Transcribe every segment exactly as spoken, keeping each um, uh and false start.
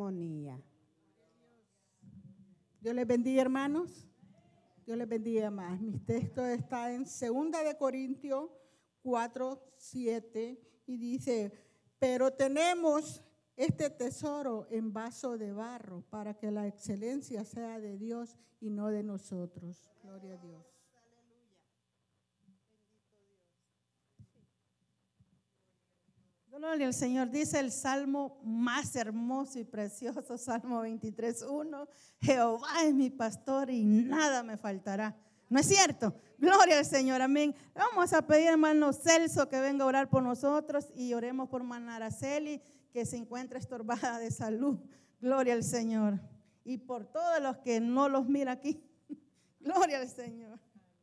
armonía. Dios les bendiga, hermanos. Dios les bendiga más. Mi texto está en segunda de Corintios cuatro, siete y dice, pero tenemos este tesoro en vaso de barro para que la excelencia sea de Dios y no de nosotros. Gloria a Dios. Gloria al Señor. Dice el salmo más hermoso y precioso, Salmo veintitrés, uno, Jehová es mi pastor y nada me faltará. ¿No es cierto? Gloria al Señor, amén. Vamos a pedir, hermano Celso, que venga a orar por nosotros y oremos por hermana Araceli, que se encuentra estorbada de salud. Gloria al Señor. Y por todos los que no los mira aquí. Gloria al Señor.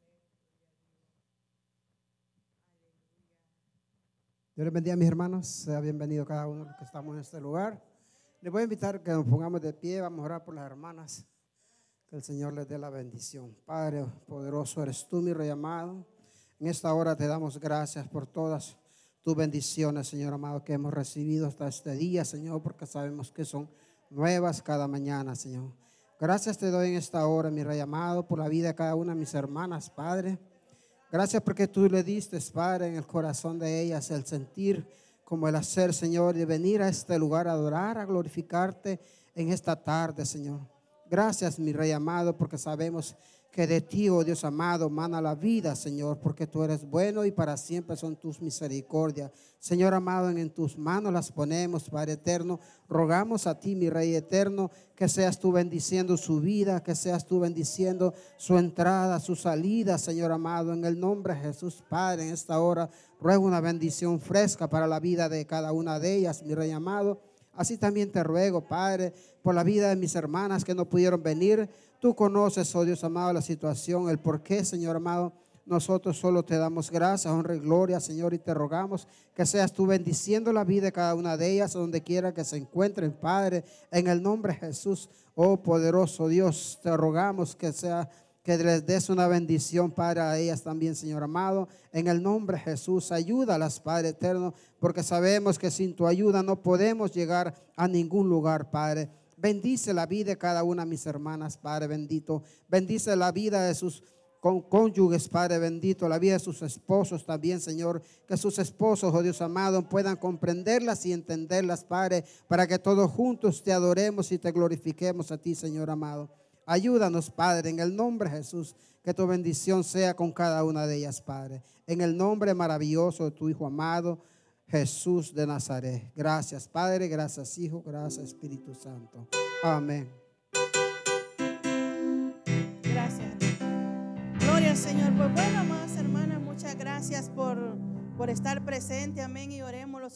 Dios les bendiga, mis hermanos. Sea bienvenido cada uno de los que estamos en este lugar. Les voy a invitar que nos pongamos de pie. Vamos a orar por las hermanas. Que el Señor les dé la bendición. Padre poderoso, eres tú, mi rey amado. En esta hora te damos gracias por todas tus bendiciones, Señor amado, que hemos recibido hasta este día, Señor, porque sabemos que son nuevas cada mañana, Señor. Gracias te doy en esta hora, mi rey amado, por la vida de cada una de mis hermanas, Padre. Gracias porque tú le diste, Padre, en el corazón de ellas el sentir como el hacer, Señor, y venir a este lugar a adorar, a glorificarte en esta tarde, Señor. Gracias, mi Rey amado, porque sabemos que de ti, oh Dios amado, mana la vida, Señor, porque tú eres bueno y para siempre son tus misericordias. Señor amado, en, en tus manos las ponemos, Padre eterno. Rogamos a ti, mi Rey eterno, que seas tú bendiciendo su vida, que seas tú bendiciendo su entrada, su salida, Señor amado, en el nombre de Jesús, Padre. En esta hora ruego una bendición fresca para la vida de cada una de ellas, mi Rey amado. Así también te ruego, Padre, por la vida de mis hermanas que no pudieron venir. Tú conoces, oh Dios amado, la situación, el por qué, Señor amado. Nosotros solo te damos gracias, honra y gloria, Señor, y te rogamos que seas tú bendiciendo la vida de cada una de ellas, donde quiera que se encuentren, Padre, en el nombre de Jesús. Oh poderoso Dios, te rogamos que sea que les des una bendición, Padre, a ellas también, Señor amado. En el nombre de Jesús, ayúdalas, Padre eterno, porque sabemos que sin tu ayuda no podemos llegar a ningún lugar, Padre. Bendice la vida de cada una de mis hermanas, Padre bendito. Bendice la vida de sus con cónyuges, Padre bendito, la vida de sus esposos también, Señor, que sus esposos, oh Dios amado, puedan comprenderlas y entenderlas, Padre, para que todos juntos te adoremos y te glorifiquemos a ti, Señor amado. Ayúdanos, Padre, en el nombre de Jesús, que tu bendición sea con cada una de ellas, Padre. En el nombre maravilloso de tu Hijo amado, Jesús de Nazaret. Gracias, Padre, gracias, Hijo, gracias, Espíritu Santo. Amén. Gracias. Gloria al Señor. Pues bueno, amadas hermanas, muchas gracias por, por estar presente. Amén. Y oremos los